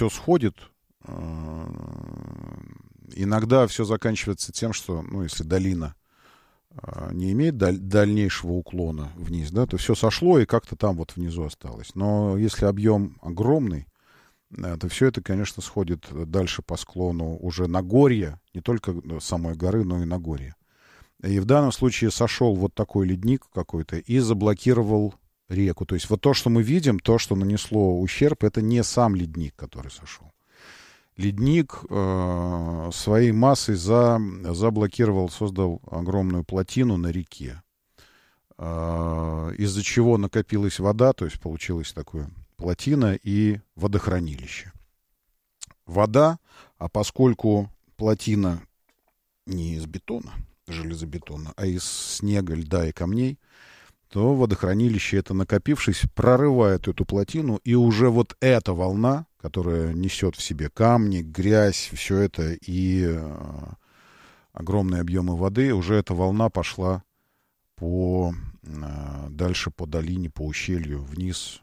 все сходит, иногда все заканчивается тем, что, ну, если долина не имеет дальнейшего уклона вниз, да, то все сошло и как-то там вот внизу осталось. Но если объем огромный, то все это, конечно, сходит дальше по склону уже Нагорья, не только самой горы, но и Нагорья. И в данном случае сошел вот такой ледник какой-то и заблокировал реку. То есть вот то, что мы видим, то, что нанесло ущерб, это не сам ледник, который сошел. Ледник своей массой заблокировал, создал огромную плотину на реке, из-за чего накопилась вода, то есть получилась такая плотина и водохранилище. Вода, а поскольку плотина не из бетона, железобетона, а из снега, льда и камней, то водохранилище, это накопившись, прорывает эту плотину, и уже вот эта волна, которая несет в себе камни, грязь, все это и огромные объемы воды, уже эта волна пошла дальше по долине, по ущелью, вниз.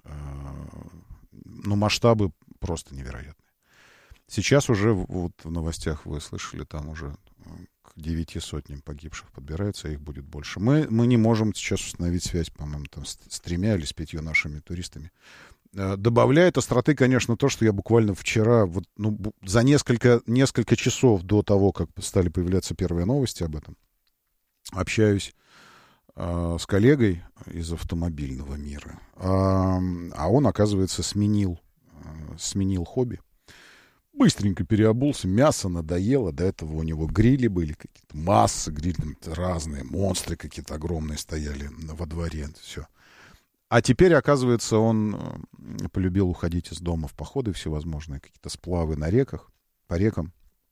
Ну, масштабы просто невероятные. Сейчас уже, вот в новостях вы слышали, там уже к 9 сотням погибших подбирается, их будет больше. Мы не можем сейчас установить связь, по-моему, там, с 3 или с 5 нашими туристами. Добавляет остроты, конечно, то, что я буквально вчера, вот, ну, за несколько часов до того, как стали появляться первые новости об этом, общаюсь с коллегой из автомобильного мира. А он, оказывается, сменил хобби. Быстренько переобулся, мясо надоело. До этого у него грили были, какие-то массы, грили разные, монстры какие-то огромные стояли во дворе. Все. А теперь, оказывается, он полюбил уходить из дома в походы всевозможные, какие-то сплавы на реках, по рекам,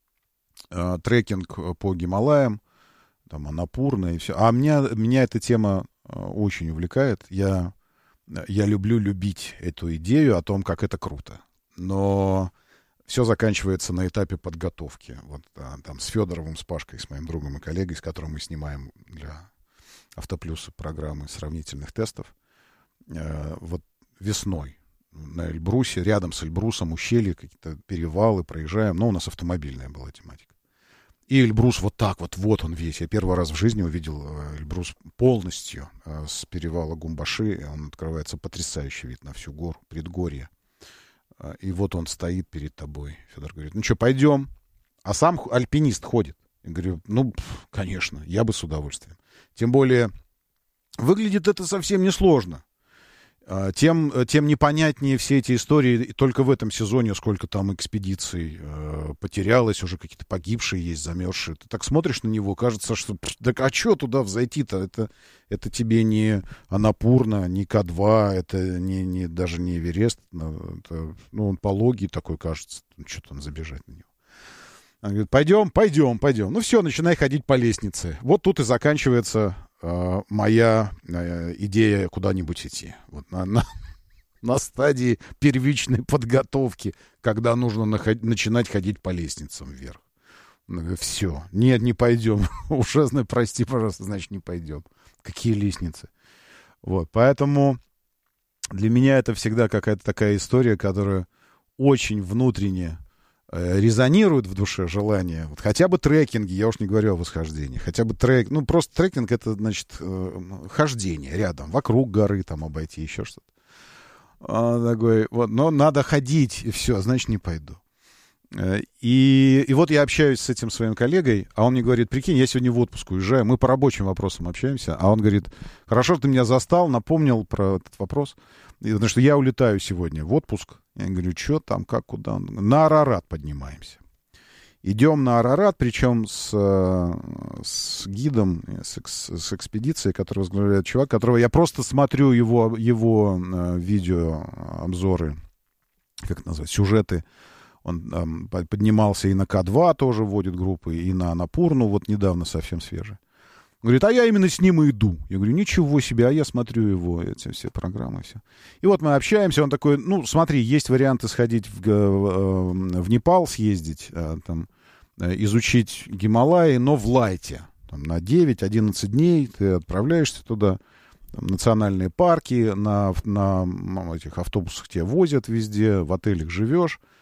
трекинг по Гималаям, там, Анапурна и все. А меня эта тема очень увлекает. Я люблю любить эту идею о том, как это круто. Но все заканчивается на этапе подготовки. Вот там с Федоровым, с Пашкой, с моим другом и коллегой, с которым мы снимаем для Автоплюса программы сравнительных тестов. Вот весной на Эльбрусе, рядом с Эльбрусом, ущелье, какие-то перевалы проезжаем. Но у нас автомобильная была тематика. И Эльбрус вот так вот он весь. Я первый раз в жизни увидел Эльбрус полностью с перевала Гумбаши. Он открывается, потрясающий вид на всю гору, предгорье. И вот он стоит перед тобой. Федор говорит, ну что, пойдем? А сам альпинист ходит. Я говорю, ну, конечно, я бы с удовольствием. Тем более, выглядит это совсем несложно. Тем непонятнее все эти истории. Только в этом сезоне сколько там экспедиций потерялось, уже какие-то погибшие есть, замерзшие. Ты так смотришь на него, кажется, что да а что туда взойти-то? Это тебе не Анапурна, не К2, это даже не Эверест. Это, ну, он пологий такой, кажется. Что там забежать на него? Он говорит, пойдем. Ну все, начинай ходить по лестнице. Вот тут и заканчивается моя идея куда-нибудь идти. Вот на стадии первичной подготовки, когда нужно начинать ходить по лестницам вверх. Все. Нет, не пойдем. Ужасно, прости, пожалуйста, значит, не пойдем. Какие лестницы? Вот, поэтому для меня это всегда какая-то такая история, которая очень внутренне резонирует в душе желание. Вот хотя бы трекинги, я уж не говорю о восхождении, хотя бы ну просто трекинг это, значит, хождение рядом, вокруг горы там обойти, еще что-то. Такой, вот, но надо ходить, и все, значит, не пойду. И вот я общаюсь с этим своим коллегой, а он мне говорит, прикинь, я сегодня в отпуск уезжаю, мы по рабочим вопросам общаемся, а он говорит, хорошо, что ты меня застал, напомнил про этот вопрос, потому что я улетаю сегодня в отпуск. Я говорю, что там, как, куда? На Арарат поднимаемся. Идем на Арарат, причем с гидом, с экспедицией, который возглавляет чувак, которого я просто смотрю его видеообзоры, как это назвать, сюжеты. Он поднимался и на К2 тоже водит группы, и на Анапурну, вот недавно совсем свежий. Говорит, а я именно с ним и иду. Я говорю, ничего себе, а я смотрю его, эти все программы, все. И вот мы общаемся, он такой, ну, смотри, есть варианты сходить в Непал, съездить, там, изучить Гималаи, но в лайте. Там, на 9-11 дней ты отправляешься туда, там, национальные парки, на этих автобусах тебя возят везде, в отелях живешь.